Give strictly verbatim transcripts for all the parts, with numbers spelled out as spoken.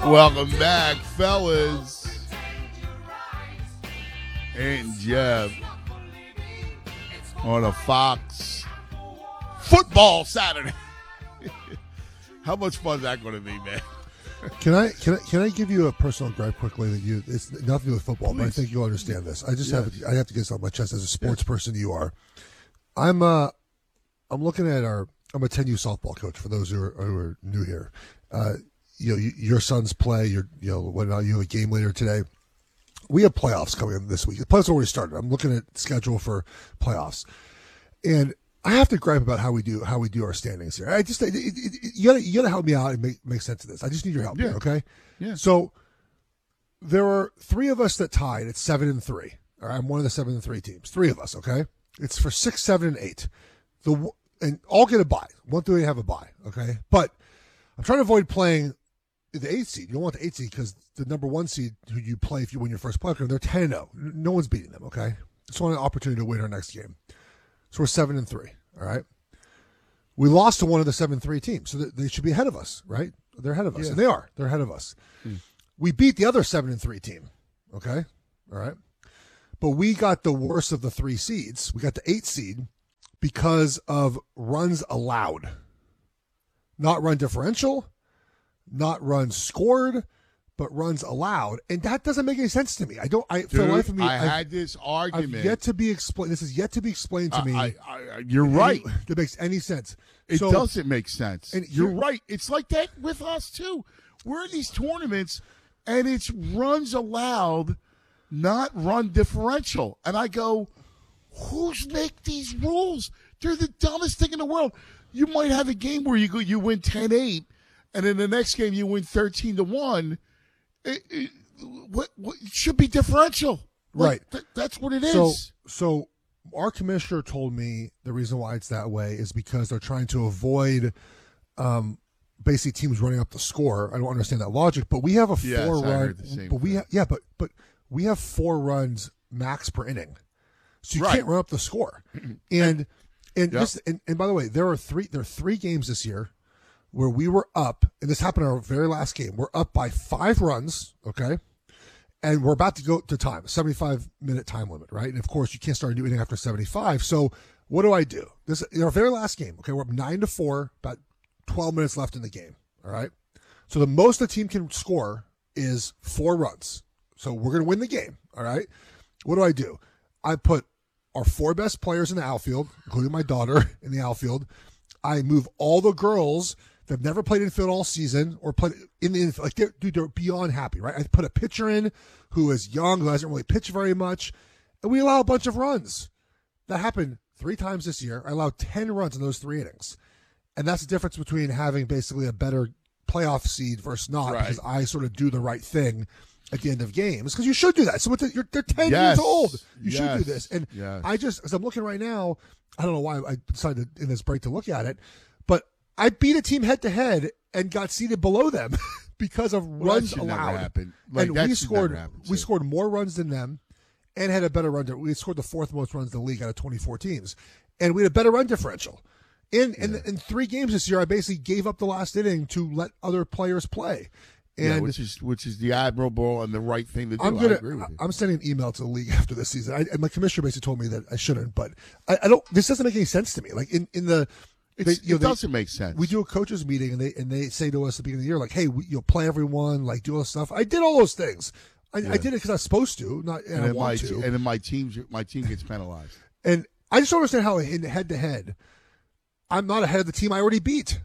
Welcome back, fellas. And Jeff on a Fox football Saturday. How much fun is that going to be, man? Can I can I can I give you a personal gripe quickly that you it's nothing to do with football, Please. but I think you'll understand this. I just Yes. have I have to get this off my chest as a sports Yes. person you are. I'm uh I'm looking at our I'm a ten U softball coach for those who are, who are new here. Uh, you know, you, your sons play. Your you know what now? You have a game later today. We have playoffs coming in this week. The playoffs already started. I'm looking at schedule for playoffs, and I have to gripe about how we do how we do our standings here. I just it, it, it, you gotta you gotta help me out and make make sense of this. I just need your help Yeah. here, okay? Yeah. So there are three of us that tied at seven and three. All right, I'm one of the seven and three teams. Three of us, okay? It's for six, seven, and eight. The and all get a bye. One through eight have a bye, okay? But I'm trying to avoid playing the eighth seed. You don't want the eighth seed because the number one seed who you play if you win your first playoff game, they're ten and oh. No one's beating them, okay? Just want an opportunity to win our next game. So we're seven and three, all right? We lost to one of the seven three teams, so they should be ahead of us, right? They're ahead of us, Yeah. and they are. They're ahead of us. Hmm. We beat the other seven and three team, okay? All right? But we got the worst of the three seeds. We got the eight seed because of runs allowed. Not run differential, not runs scored, but runs allowed. And that doesn't make any sense to me. I don't, I, for the Dude, life of me, I I've, had this I've argument. yet to be explained. This is yet to be explained to I- me. I, I, you're right. That makes any sense. It So- doesn't make sense. and You're here- right. It's like that with us, too. We're in these tournaments, and it's runs allowed, not run differential. And I go, who's make these rules? They're the dumbest thing in the world. You might have a game where you go, you win ten eight, and then the next game you win thirteen to one. It, it, what, what it should be differential. Like, Right. th- that's what it is. So, so our commissioner told me the reason why it's that way is because they're trying to avoid, um, basically teams running up the score. I don't understand that logic, but we have a Yes, four I run. heard the same but we, thing. ha- yeah, but but we have four runs max per inning, so you Right. can't run up the score. And and Yep. this and, and by the way, there are three there are three games this year where we were up, and this happened in our very last game. We're up by five runs, okay, and we're about to go to time, a seventy-five minute time limit, right? And of course, you can't start a new inning after seventy-five. So what do I do? This in our very last game, okay, we're up nine to four, about twelve minutes left in the game. All right. So the most the team can score is four runs. So we're going to win the game. All right. What do I do? I put our four best players in the outfield, including my daughter in the outfield. I move all the girls that have never played infield all season or played in the infield. Like, they're, dude, they're beyond happy, right? I put a pitcher in who is young, who hasn't really pitched very much, and we allow a bunch of runs. That happened three times this year. I allowed ten runs in those three innings. And that's the difference between having basically a better playoff seed versus not, Right. because I sort of do the right thing at the end of games, because you should do that. So it's, you're, they're ten Yes. years old. You should do Yes. this. And Yes. I just, as I'm looking right now, I don't know why I decided in this break to look at it, but I beat a team head to head and got seated below them because of Well, that runs should never allowed. happen. Like, and that we should scored, never happen, we too. scored more runs than them and had a better run. We scored the fourth most runs in the league out of twenty-four teams, and we had a better run differential. In in, in three games this year, I basically gave up the last inning to let other players play. And yeah, which is which is the admirable and the right thing to do. I'm I gonna. agree with you. I'm sending an email to the league after this season. I, and my commissioner basically told me that I shouldn't, but I, I don't. This doesn't make any sense to me. Like in in the, they, It's, you know, it they- doesn't make sense. we do a coaches meeting and they and they say to us at the beginning of the year, like, hey, we, you'll play everyone, like do all this stuff. I did all those things. I, I did it because I was supposed to, not and, and I then my want te- to. and then my team's my team gets penalized. And I just don't understand how in head to head, I'm not ahead of the team I already beat.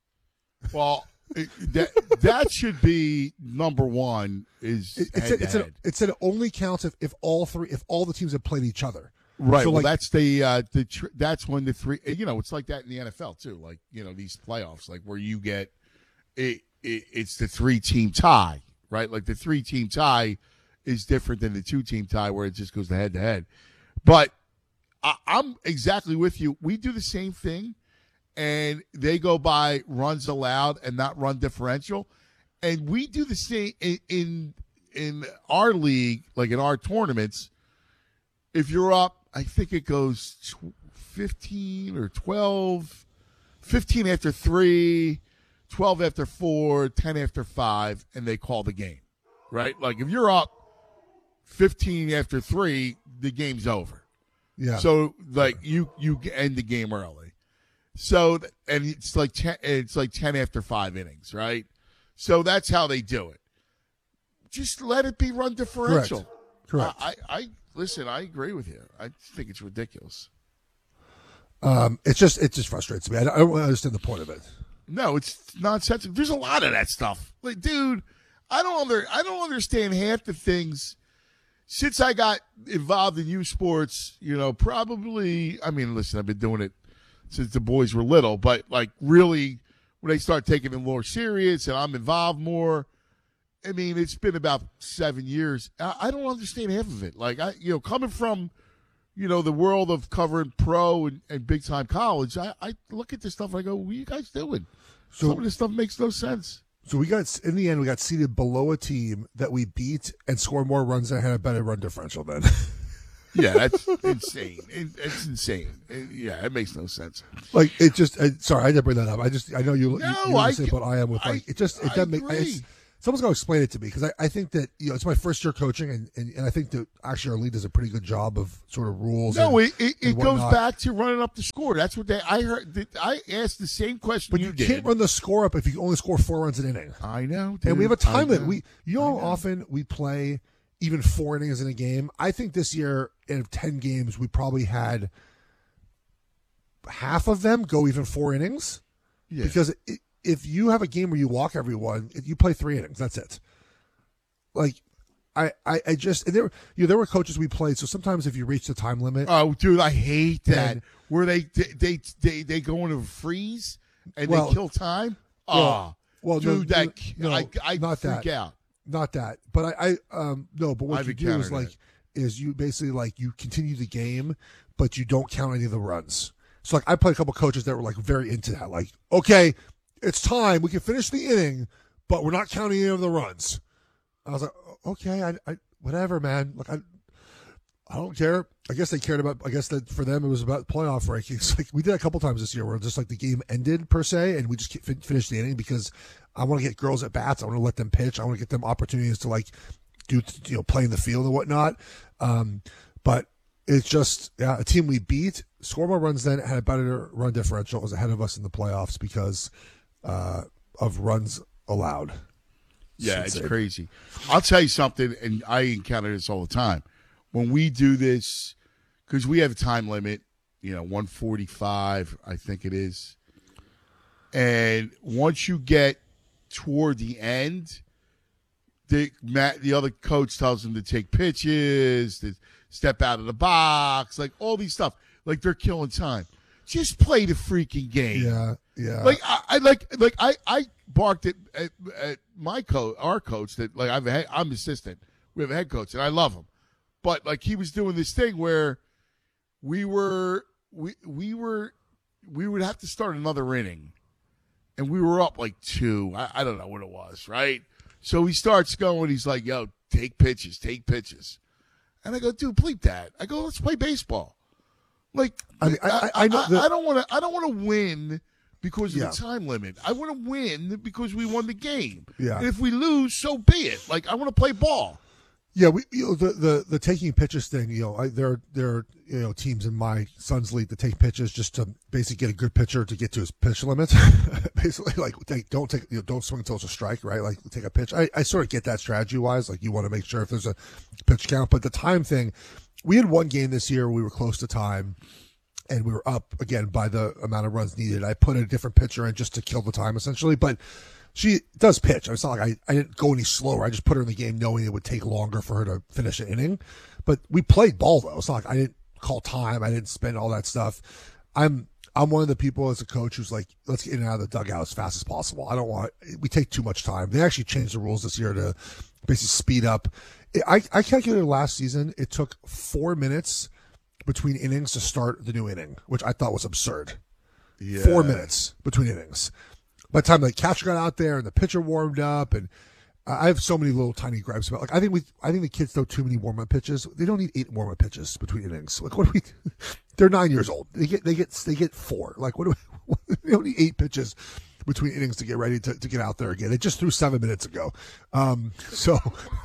Well, it, that that should be number one. Is It, it's head a, to it's a, head. it said it only counts if, if all three if all the teams have played each other. Right. So well, like that's the uh, the tr- that's when the three. You know, it's like that in the N F L too. Like you know these playoffs, like where you get it. it it's the three team tie, right? Like the three team tie is different than the two team tie where it just goes to head to head. But I, I'm exactly with you. We do the same thing, and they go by runs allowed and not run differential, and we do the same in in, in our league, like in our tournaments. If you're up, I think it goes fifteen or twelve, fifteen after three, twelve after four, ten after five, and they call the game, right? Like if you're up fifteen after three, the game's over. Yeah. So like you you end the game early. So and it's like ten, it's like ten after five innings, right? So that's how they do it. Just let it be run differential. Correct. Correct. I, I, I listen. I agree with you. I think it's ridiculous. Um, it's just it just frustrates me. I don't, I don't really understand the point of it. No, it's nonsensical. There's a lot of that stuff. Like, dude, I don't under I don't understand half the things. Since I got involved in youth sports, you know, probably. I mean, listen, I've been doing it since the boys were little, but like really, when they start taking it more serious and I'm involved more. I mean, it's been about seven years. I, I don't understand half of it. Like, I, you know, coming from, you know, the world of covering pro and, and big time college, I, I look at this stuff and I go, what are you guys doing? So, Some of this stuff makes no sense. So we got, in the end, we got seated below a team that we beat and scored more runs and had a better run differential then. Yeah, that's insane. It, it's insane. It, yeah, it makes no sense. Like, it just, I, sorry, I didn't bring that up. I just, I know you, no, you, you I, say what I am with, like, I, it just, it doesn't make, it's, someone's got to explain it to me because I, I think that, you know, it's my first year coaching and, and, and I think that actually our league does a pretty good job of sort of rules. No, and, it, it, and it goes back to running up the score. That's what they, I heard, I asked the same question but you, you did. can't run the score up if you only score four runs an inning. I know. Dude. And we have a time limit. Know. We, you know how often we play even four innings in a game? I think this year in ten games, we probably had half of them go even four innings. Yeah. Because it, if you have a game where you walk everyone, you play three innings. That's it. Like, I, I, I just and there, you know, there were coaches we played. So sometimes if you reach the time limit, oh, dude, I hate that. And, where they they they they go into a freeze and well, they kill time. Oh, well, well dude, no, that no, I I not freak that. out. Not that, but I, I um no, but what I've you do is like it. is you basically like you continue the game, but you don't count any of the runs. So like I played a couple coaches that were like very into that. Like, okay, it's time. We can finish the inning, but we're not counting any of the runs. I was like, okay, I, I whatever, man. Like I, I don't care. I guess they cared about. I guess that for them it was about playoff rankings. Like we did a couple times this year where just like the game ended per se, and we just fin- finished the inning because I want to get girls at bats. I want to let them pitch. I want to get them opportunities to like do you know play in the field and whatnot. Um, but it's just yeah, a team we beat, scored more runs than had a better run differential, was ahead of us in the playoffs because uh, of runs allowed. Yeah, it's crazy. I'll tell you something, and I encounter this all the time. When we do this, because we have a time limit, you know, one forty-five, I think it is. And once you get toward the end, the Matt, the other coach tells them to take pitches, to step out of the box, like all these stuff. Like they're killing time. Just play the freaking game. Yeah, yeah. Like I, I like like I, I barked at, at, at my coach, our coach that like I've a, I'm assistant. We have a head coach and I love him, but like he was doing this thing where we were we we were we would have to start another inning, and we were up like two. I, I don't know what it was, right? So he starts going. He's like, "Yo, take pitches, take pitches," and I go, "Dude, bleep that." I go, "Let's play baseball." Like I mean, I, I, I know I, that, I don't want to. I don't want to win because of Yeah. the time limit. I want to win because we won the game. Yeah. And if we lose, so be it. Like I want to play ball. Yeah, we you know, the, the the taking pitches thing. You know, I, there there are you know teams in my son's league that take pitches just to basically get a good pitcher to get to his pitch limit. Basically, like take, don't take you know, don't swing until it's a strike, right? Like take a pitch. I, I sort of get that strategy wise. Like you want to make sure if there's a pitch count, but the time thing. We had one game this year where we were close to time, and we were up again by the amount of runs needed. I put a different pitcher in just to kill the time essentially, but. She does pitch. It's not like I, I didn't go any slower. I just put her in the game knowing it would take longer for her to finish an inning. But we played ball, though. It's not like I didn't call time. I didn't spend all that stuff. I'm I'm one of the people as a coach who's like, let's get in and out of the dugout as fast as possible. I don't want – we take too much time. They actually changed the rules this year to basically speed up. I, I calculated last season it took four minutes between innings to start the new inning, which I thought was absurd. Yeah. Four minutes between innings. By the time the catcher got out there and the pitcher warmed up, and I have so many little tiny gripes about. Like I think we, I think the kids throw too many warm up pitches. They don't need eight warm up pitches between innings. Like what do we? They're nine years old. They get, they get, they get four. Like what do we? They don't need eight pitches between innings to get ready to, to get out there again. It just threw seven minutes ago. Um, so,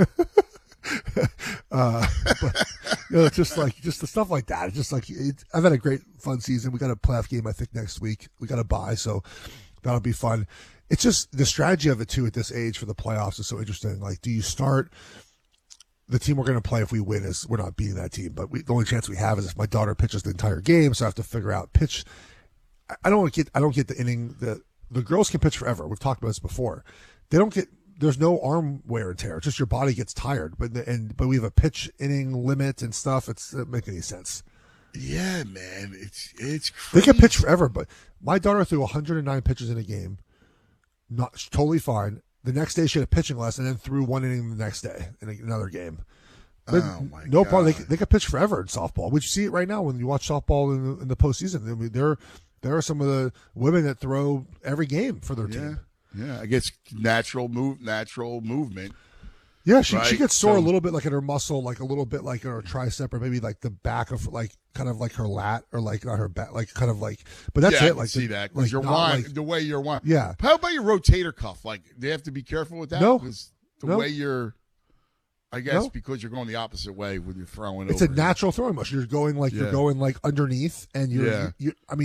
uh, but, you know, it's just like, just the stuff like that. It's just like, it, I've had a great fun season. We got a playoff game, I think, next week. We got a bye, so that'll be fun. It's just the strategy of it too at this age for the playoffs is so interesting. Like, do you start the team we're going to play if we win is we're not beating that team, but we, the only chance we have is if my daughter pitches the entire game. So I have to figure out pitch. I don't get, I don't get the inning. The, the girls can pitch forever. We've talked about this before. They don't get, there's no arm wear and tear. It's just your body gets tired, but, and, but we have a pitch inning limit and stuff. It's, it doesn't make any sense. Yeah, man. It's, it's crazy. They can pitch forever, but my daughter threw one hundred nine pitches in a game. Not totally fine. The next day she had a pitching lesson and then threw one inning the next day in another game. But oh my no God. problem. They, they could pitch forever in softball. We see it right now when you watch softball in the, in the postseason. I mean, there, there are some of the women that throw every game for their Yeah. team. Yeah. I guess natural move, natural movement. Yeah, she Right. she gets sore So- a little bit like in her muscle, like a little bit like in her tricep, or maybe like the back of like kind of like her lat, or like not her back, like kind of like. But that's yeah, I it. can Like see the, that because like you're not wine, like- the way you're wine. Yeah. How about your rotator cuff? Like, do you have to be careful with that? No. 'Cause the No. way you're, I guess, No. because you're going the opposite way when you're throwing. It's over. a natural throwing motion. You're going like Yeah. you're going like underneath, and you're. Yeah. You, I mean.